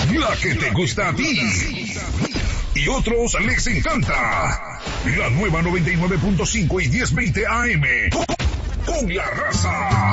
la que te gusta a ti y otros les encanta. La nueva 99.5 y 1020 AM con La Raza.